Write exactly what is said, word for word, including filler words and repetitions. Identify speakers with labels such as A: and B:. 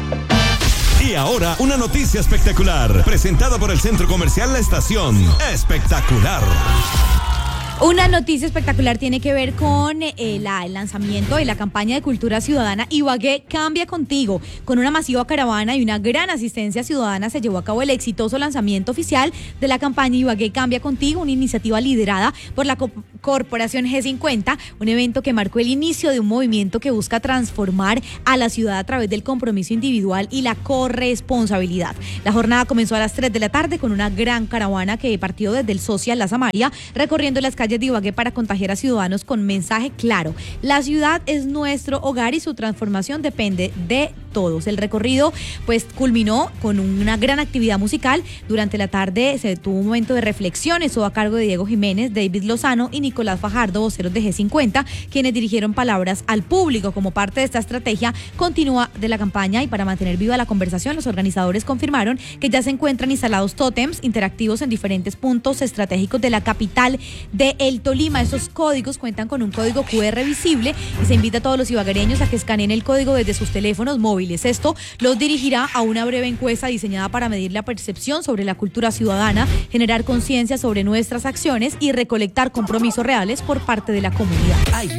A: Y ahora, una noticia espectacular, presentada por el Centro Comercial La Estación. Espectacular.
B: Una noticia espectacular tiene que ver con eh, la, el lanzamiento de la campaña de cultura ciudadana Ibagué Cambia Contigo. Con una masiva caravana y una gran asistencia ciudadana se llevó a cabo el exitoso lanzamiento oficial de la campaña Ibagué Cambia Contigo, una iniciativa liderada por la co- Corporación G cincuenta, un evento que marcó el inicio de un movimiento que busca transformar a la ciudad a través del compromiso individual y la corresponsabilidad. La jornada comenzó a las tres de la tarde con una gran caravana que partió desde el Social La Samaria, recorriendo las calles de Ibagué para contagiar a ciudadanos con mensaje claro: la ciudad es nuestro hogar y su transformación depende de todos. El recorrido pues culminó con una gran actividad musical. Durante la tarde se tuvo un momento de reflexión, eso a cargo de Diego Jiménez, David Lozano y Nicolás Fajardo, voceros de G cincuenta, quienes dirigieron palabras al público. Como parte de esta estrategia continúa de la campaña y para mantener viva la conversación, los organizadores confirmaron que ya se encuentran instalados tótems interactivos en diferentes puntos estratégicos de la capital de El Tolima. Estos códigos cuentan con un código cu erre visible y se invita a todos los ibaguereños a que escaneen el código desde sus teléfonos móviles. Esto los dirigirá a una breve encuesta diseñada para medir la percepción sobre la cultura ciudadana, generar conciencia sobre nuestras acciones y recolectar compromisos reales por parte de la comunidad.
A: Hay